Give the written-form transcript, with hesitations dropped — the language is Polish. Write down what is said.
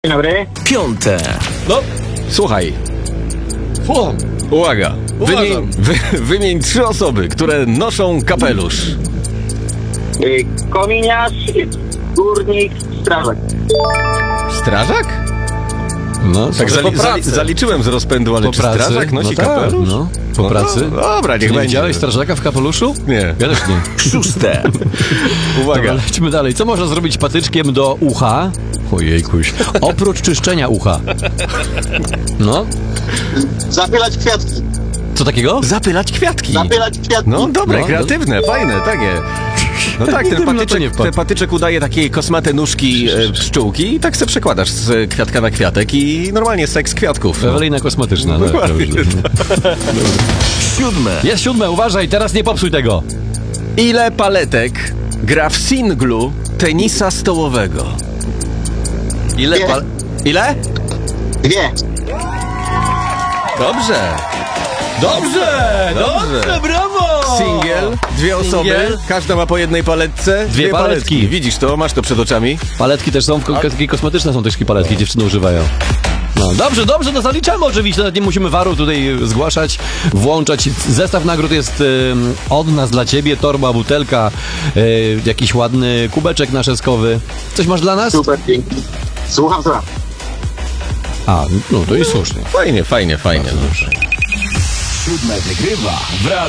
Dzień dobry. Piąte. No, słuchaj. Słucham. Uwaga. Uważam. Wymień 3 osoby, które noszą kapelusz. Kominiarz, górnik, strażak. Strażak? No, Tak po pracy. zaliczyłem z rozpędu, ale Po czy pracy? strażak nosi No tak, kapelusz? no. Po pracy? No, dobra, niech Nie będzie. widziałeś strażaka w kapeluszu? Nie. Ja też nie. Szóste. Uwaga. Dobra, lećmy dalej. Co można zrobić patyczkiem do ucha? Ojejkuś. Oprócz czyszczenia ucha. No, Zapylać kwiatki. co takiego? Zapylać kwiatki. Zapylać kwiatki. No dobre, No, kreatywne, fajne, takie. No tak, Gdybym na to nie wpadł. ten patyczek udaje takie kosmate nóżki pszczółki i tak se przekładasz z kwiatka na kwiatek i normalnie seks kwiatków. No. Ewelina kosmetyczna. No, Dokładnie. dobrze. Siódme. Jest 7, uważaj, teraz nie popsuj tego. Ile paletek gra w singlu tenisa stołowego? Ile Dwie. Ile? 2. Dobrze. Dobrze. brawo! Singiel, 2 osoby, Singiel. każda ma po jednej paletce. Dwie paletki. Widzisz to? Masz to przed oczami? Paletki też są, takie kosmetyczne są też paletki, dziewczyny używają. No dobrze, no zaliczamy oczywiście, nawet nie musimy waru tutaj zgłaszać, włączać. Zestaw nagród jest od nas dla ciebie, torba, butelka, jakiś ładny kubeczek naszeskowy. Coś masz dla nas? Super, dzięki. Słucham. A, no to jest słusznie. Fajnie. Dobrze. 7 wygrywa w radiu.